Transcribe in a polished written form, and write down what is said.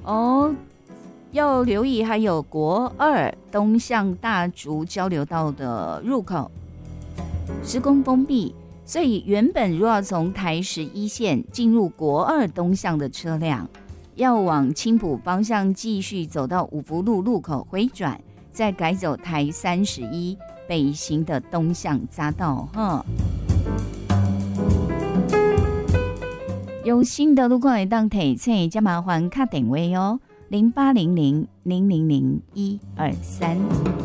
哦，要留意还有国二东向大竹交流道的入口施工封闭，所以原本若要从台11线进入国二东向的车辆，要往青埔方向继续走到五福路路口回转，再改走台31北行的东向匝道哈。有新的路况会当提醒，加麻烦打电话哦，0800000123。